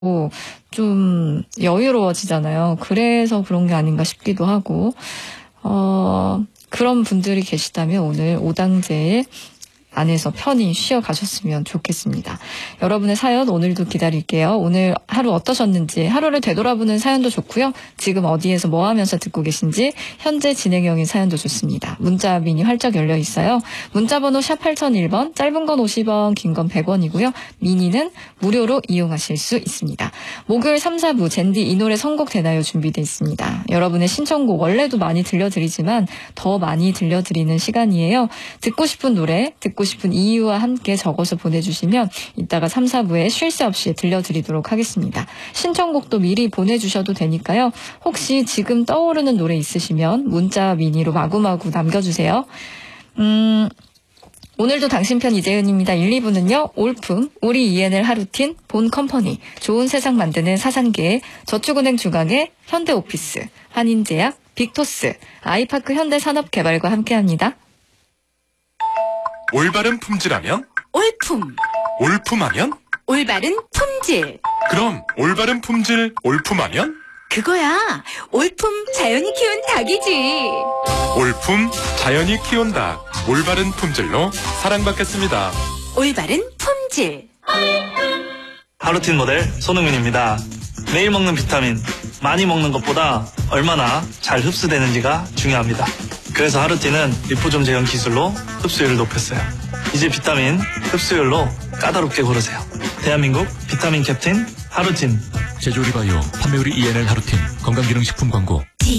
좀 여유로워지잖아요. 그래서 그런 게 아닌가 싶기도 하고, 그런 분들이 계시다면 오늘 오당제에 안에서 편히 쉬어 가셨으면 좋겠습니다. 여러분의 사연 오늘도 기다릴게요. 오늘 하루 어떠셨는지, 하루를 되돌아보는 사연도 좋고요. 지금 어디에서 뭐 하면서 듣고 계신지, 현재 진행형인 사연도 좋습니다. 문자 미니 활짝 열려 있어요. 문자번호 샵 8001번, 짧은 건 50원, 긴 건 100원이고요. 미니는 무료로 이용하실 수 있습니다. 목요일 3, 4부 젠디 이 노래 선곡 되나요? 준비되어 있습니다. 여러분의 신청곡 원래도 많이 들려드리지만 더 많이 들려드리는 시간이에요. 듣고 싶은 노래, 듣고 싶은 이유와 함께 적어서 보내주시면 이따가 3, 4부에 쉴 새 없이 들려드리도록 하겠습니다. 신청곡도 미리 보내주셔도 되니까요. 혹시 지금 떠오르는 노래 있으시면 문자 미니로 마구마구 남겨주세요. 오늘도 당신 편 이재은입니다. 1, 2부는요. 올품, 우리 ENL 하루틴, 본컴퍼니, 좋은 세상 만드는 사상계, 저축은행 중앙회, 현대오피스, 한인제약, 빅토스, 아이파크 현대산업개발과 함께합니다. 올바른 품질하면? 올품. 올품하면? 올바른 품질. 그럼 올바른 품질 올품하면? 그거야. 올품 자연이 키운 닭이지. 올품 자연이 키운 닭. 올바른 품질로 사랑받겠습니다. 올바른 품질. 하루틴 모델 손흥민입니다. 매일 먹는 비타민, 많이 먹는 것보다 얼마나 잘 흡수되는지가 중요합니다. 그래서 하루틴은 리포좀 제형 기술로 흡수율을 높였어요. 이제 비타민 흡수율로 까다롭게 고르세요. 대한민국 비타민 캡틴 하루틴. 제조리바이오 판매우리 ENL 하루틴 건강기능식품 광고.